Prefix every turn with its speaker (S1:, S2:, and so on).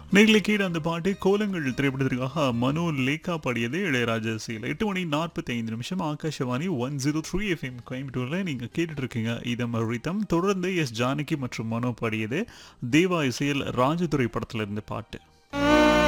S1: நேரில் கீழே அந்த பாட்டு கோலங்கள் திரைப்படத்திற்காக மனோ லேக்கா பாடியது இளையராஜா இசையில் 8 மணி 45 நிமிஷம் ஆகாஷவாணி 103 FM கோயம்புத்தூரில் நீங்கள் கேட்டுட்டு இருக்கீங்க இதம் ரிதம். தொடர்ந்து எஸ் ஜானகி மற்றும் மனோ பாடியது தேவா இசையில் ராஜதுரை படத்தில் இருந்த பாட்டு.